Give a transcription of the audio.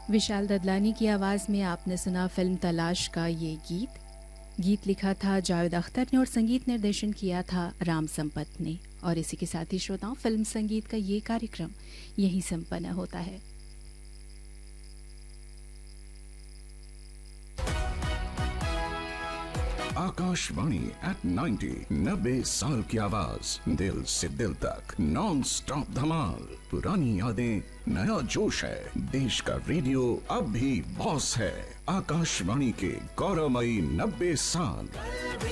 विशाल ददलानी की आवाज़ में आपने सुना फिल्म तलाश का ये गीत। गीत लिखा था जावेद अख्तर ने और संगीत निर्देशन किया था राम संपत ने। और इसी के साथ ही श्रोताओं, फिल्म संगीत का ये कार्यक्रम यहीं संपन्न होता है। आकाशवाणी एट 90 साल की आवाज, दिल से दिल तक नॉन स्टॉप धमाल। पुरानी यादें, नया जोश है। देश का रेडियो अब भी बॉस है। आकाशवाणी के गौरवमयी 90 साल।